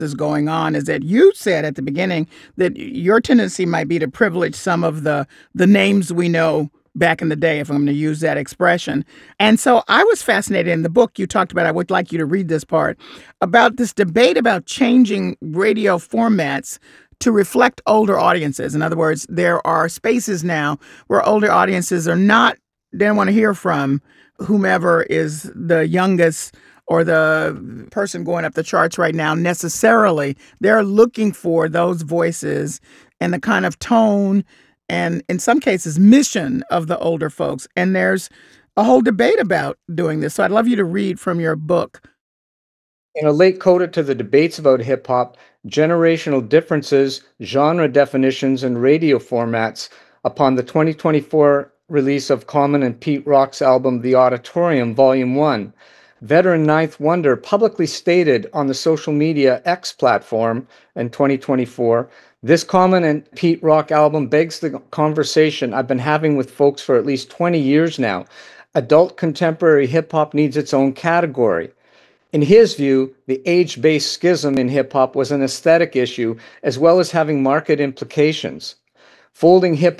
is going on is that you said at the beginning that your tendency might be to privilege some of the names we know back in the day, if I'm going to use that expression. And so I was fascinated in the book you talked about. I would like you to read this part about this debate about changing radio formats to reflect older audiences. In other words, there are spaces now where older audiences are not, they don't want to hear from whomever is the youngest or the person going up the charts right now necessarily. They're looking for those voices and the kind of tone and, in some cases, mission of the older folks. And there's a whole debate about doing this. So I'd love you to read from your book. In a late coda to the debates about hip hop, generational differences, genre definitions, and radio formats, upon the 2024 release of Common and Pete Rock's album The Auditorium Volume 1, veteran Ninth Wonder publicly stated on the social media X platform in 2024, "This Common and Pete Rock album begs the conversation I've been having with folks for at least 20 years now. Adult contemporary hip hop needs its own category." In his view, the age-based schism in hip hop was an aesthetic issue as well as having market implications. Folding hip